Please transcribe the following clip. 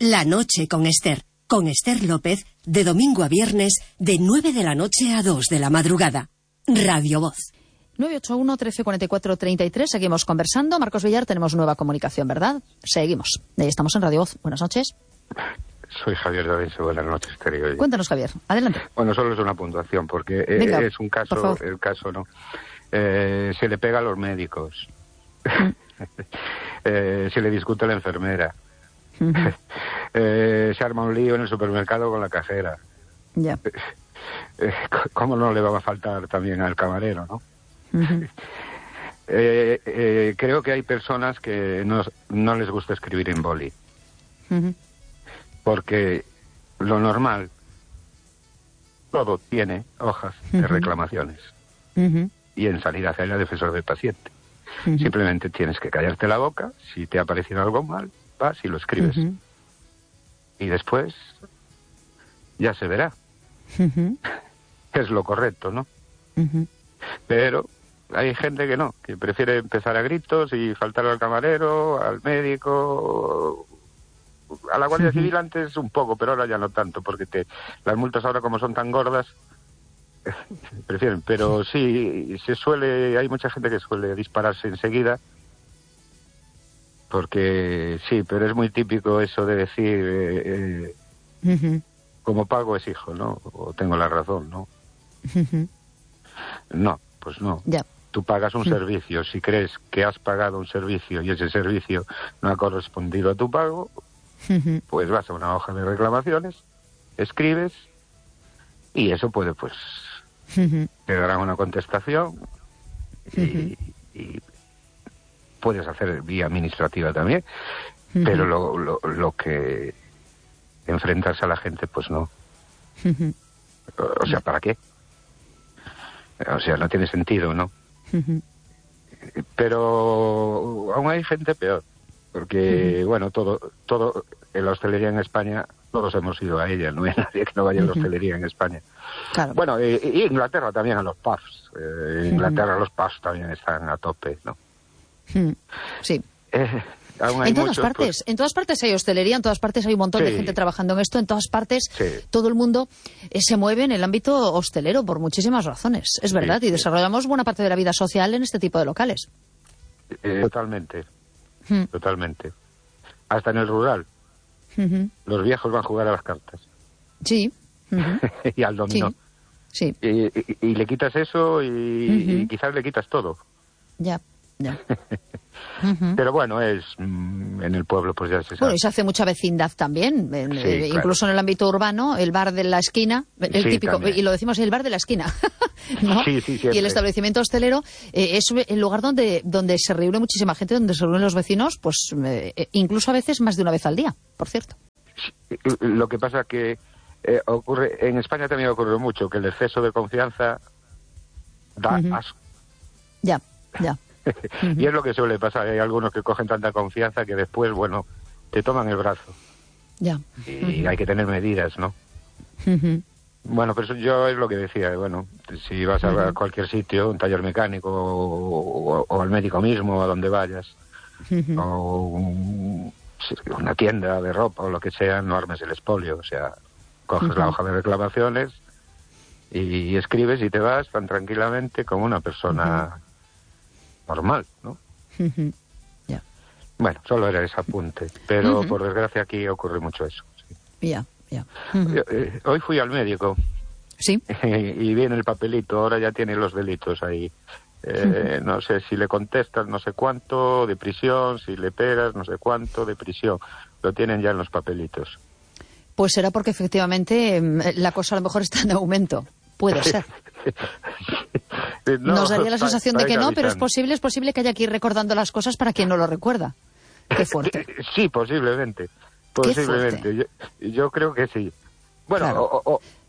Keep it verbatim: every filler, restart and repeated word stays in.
La noche con Esther. Con Esther López, de domingo a viernes, de nueve de la noche a dos de la madrugada. Radio Voz. nueve ocho uno, trece cuarenta y cuatro, treinta y tres. Seguimos conversando. Marcos Villar, tenemos nueva comunicación, ¿verdad? Seguimos. Ahí estamos en Radio Voz. Buenas noches. Soy Javier Davinse. Buenas noches, Esther. Cuéntanos, Javier. Adelante. Bueno, solo es una puntuación, porque Venga, es un caso, el caso, ¿no? Eh, se le pega a los médicos. Mm. eh, se le discute a la enfermera. Uh -huh. eh, se arma un lío en el supermercado con la cajera. Ya. Eh, ¿Cómo no le va a faltar también al camarero, no? Uh -huh. eh, eh, creo que hay personas que no, no les gusta escribir en boli. Uh -huh. Porque lo normal, todo tiene hojas uh -huh. de reclamaciones. Uh -huh. Y en sanidad hay la defensor del paciente. Uh -huh. Simplemente tienes que callarte la boca. Si te ha parecido algo mal, vas y lo escribes. Uh-huh. Y después ya se verá. Uh-huh. Es lo correcto, ¿no? Uh-huh. Pero hay gente que no, que prefiere empezar a gritos y faltar al camarero, al médico, a la Guardia uh-huh. Civil antes un poco, pero ahora ya no tanto, porque te, las multas ahora como son tan gordas, prefieren. Pero sí, se suele, hay mucha gente que suele dispararse enseguida. Porque sí, pero es muy típico eso de decir, eh, eh, uh-huh. como pago es hijo, ¿no? O tengo la razón, ¿no? Uh-huh. No, pues no. Yeah. Tú pagas un uh-huh. servicio. Si crees que has pagado un servicio y ese servicio no ha correspondido a tu pago, uh-huh. pues vas a una hoja de reclamaciones, escribes y eso puede, pues, uh-huh. te darán una contestación y... Uh-huh. y puedes hacer vía administrativa también, uh-huh. pero lo, lo, lo que enfrentarse a la gente, pues no. Uh-huh. O, o sea, ¿para qué? O sea, no tiene sentido, ¿no? Uh-huh. Pero aún hay gente peor, porque, uh-huh. bueno, todo, todo en la hostelería en España, todos hemos ido a ella, no hay nadie que no vaya uh-huh. a la hostelería en España. Claro. Bueno, y, y Inglaterra también a los pubs. Eh, Inglaterra uh-huh. los pubs también están a tope, ¿no? Sí. Eh, aún hay en todas muchos, partes, pues... en todas partes hay hostelería, en todas partes hay un montón sí. de gente trabajando en esto, en todas partes sí. todo el mundo eh, se mueve en el ámbito hostelero por muchísimas razones, es verdad, sí, y desarrollamos sí. buena parte de la vida social en este tipo de locales. Eh, totalmente, hmm. totalmente. Hasta en el rural. Uh-huh. Los viejos van a jugar a las cartas. Sí. Uh-huh. y al dominó. Sí. sí. Y, y, y le quitas eso y, uh-huh. y quizás le quitas todo. Ya. Ya. Uh-huh. Pero bueno, es mm, en el pueblo pues ya se sabe. Bueno, y se hace mucha vecindad también, en, sí, eh, claro. incluso en el ámbito urbano, el bar de la esquina, el sí, típico, también. y lo decimos el bar de la esquina, ¿no? Sí, sí, y el establecimiento hostelero eh, es el lugar donde, donde se reúne muchísima gente, donde se reúnen los vecinos, pues eh, incluso a veces más de una vez al día, por cierto. Sí, lo que pasa que eh, ocurre, en España también ocurre mucho, que el exceso de confianza da uh-huh. asco. Ya, ya. Uh-huh. Y es lo que suele pasar, hay algunos que cogen tanta confianza que después, bueno, te toman el brazo. Ya. Y uh-huh. hay que tener medidas, ¿no? Uh-huh. Bueno, pero eso yo es lo que decía, bueno, si vas a uh-huh. cualquier sitio, un taller mecánico o, o, o al médico mismo, a donde vayas, uh-huh. o un, una tienda de ropa o lo que sea, no armes el expolio, o sea, coges uh-huh. la hoja de reclamaciones y, y escribes y te vas tan tranquilamente como una persona... Uh-huh. normal, ¿no? Uh-huh. Yeah. Bueno, solo era ese apunte, pero uh-huh. por desgracia aquí ocurre mucho eso. Ya, sí. ya. Yeah, yeah. Uh-huh. eh, hoy fui al médico. Sí. Y viene el papelito, ahora ya tiene los delitos ahí. Eh, uh-huh. No sé si le contestas no sé cuánto de prisión, si le pegas no sé cuánto de prisión. Lo tienen ya en los papelitos. Pues será porque efectivamente la cosa a lo mejor está en aumento. Puede ser. No, nos daría la sensación de que no, pero es posible, es posible que haya que ir recordando las cosas para quien no lo recuerda. Qué fuerte. Sí, posiblemente. Posiblemente. Yo, yo creo que sí. Bueno, claro. o, o,